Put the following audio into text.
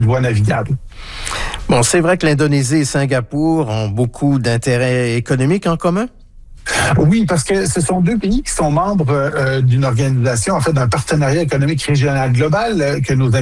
voie navigable. Bon, c'est vrai que l'Indonésie et Singapour ont beaucoup d'intérêts économiques en commun? Oui, parce que ce sont deux pays qui sont membres d'une organisation, en fait, d'un partenariat économique régional global que nos